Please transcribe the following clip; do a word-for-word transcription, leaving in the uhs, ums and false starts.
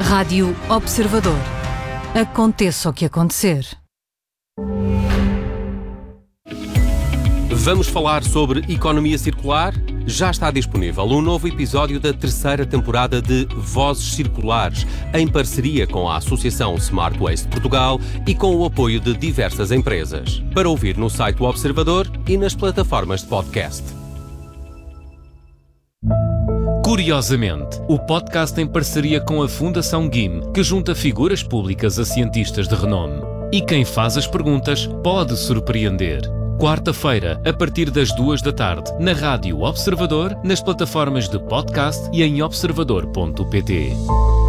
Rádio Observador. Aconteça o que acontecer. Vamos falar sobre economia circular? Já está disponível um novo episódio da terceira temporada de Vozes Circulares, em parceria com a Associação Smart Waste Portugal e com o apoio de diversas empresas. Para ouvir no site do Observador e nas plataformas de podcast. Curiosamente, o podcast em parceria com a Fundação G I M, que junta figuras públicas a cientistas de renome. E quem faz as perguntas pode surpreender. Quarta-feira, a partir das duas da tarde, na Rádio Observador, nas plataformas de podcast e em observador ponto pt.